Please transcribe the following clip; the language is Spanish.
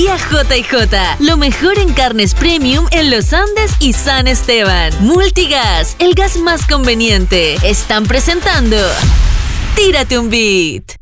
Carnicería J&J, lo mejor en carnes premium en Los Andes y San Esteban. Multigas, el gas más conveniente. Están presentando Tírate un Beat.